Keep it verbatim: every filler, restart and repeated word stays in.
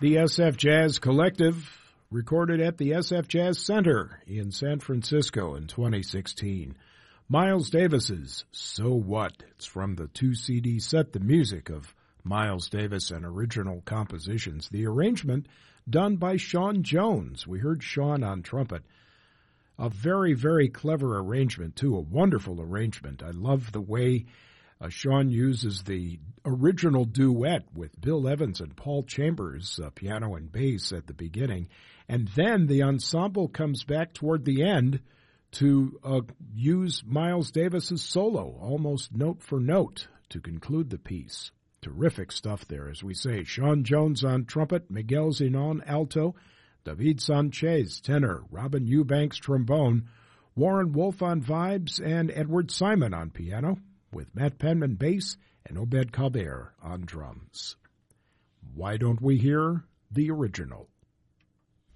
The S F Jazz Collective, recorded at the S F Jazz Center in San Francisco in twenty sixteen. Miles Davis's So What? It's from the two C D set, The Music of Miles Davis and Original Compositions. The arrangement done by Sean Jones. We heard Sean on trumpet. A very, very clever arrangement, too. A wonderful arrangement. I love the way uh, Sean uses the original duet with Bill Evans and Paul Chambers, uh, piano and bass at the beginning. And then the ensemble comes back toward the end to uh, use Miles Davis's solo, almost note for note, to conclude the piece. Terrific stuff there, as we say. Sean Jones on trumpet, Miguel Zenon alto, David Sanchez tenor, Robin Eubanks trombone, Warren Wolf on vibes, and Edward Simon on piano, with Matt Penman bass and Obed Calder on drums. Why don't we hear the original?